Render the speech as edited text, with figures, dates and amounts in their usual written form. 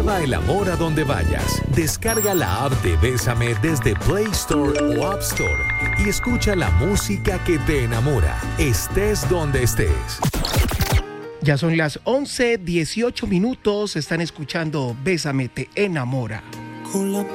Lleva el amor a donde vayas. Descarga la app de Bésame desde Play Store o App Store y escucha la música que te enamora, estés donde estés. Ya son las 11:18. Están escuchando Bésame te enamora. Con la